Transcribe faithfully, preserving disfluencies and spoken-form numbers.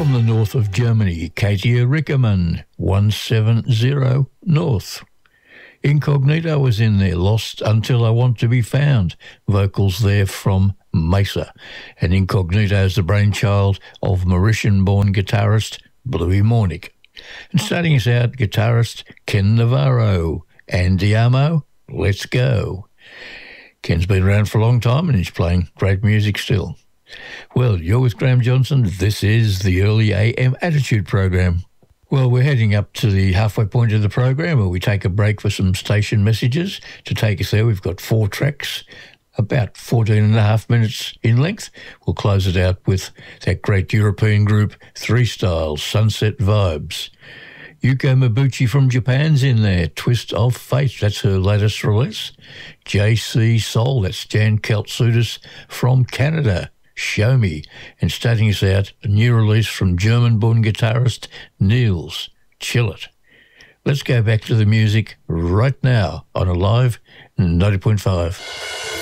From the north of Germany, Katia Rickerman, one seventy North. Incognito was in there, Lost Until I Want to Be Found. Vocals there from Mesa. And Incognito is the brainchild of Mauritian-born guitarist Bluey Mornick. And starting us out, guitarist Ken Navarro. Andiamo, Let's Go. Ken's been around for a long time and he's playing great music still. Well, you're with Graham Johnson. This is the Early A M Attitude Program. Well, we're heading up to the halfway point of the program where we take a break for some station messages. To take us there, we've got four tracks, about fourteen and a half minutes in length. We'll close it out with that great European group, Three Styles, Sunset Vibes. Yuko Mabuchi from Japan's in there, Twist of Fate, that's her latest release. J C Soul, that's Jan Kaltsoutis from Canada. Show Me, and starting us out, a new release from German-born guitarist Niels, Chill It. Let's go back to the music right now on Alive ninety point five.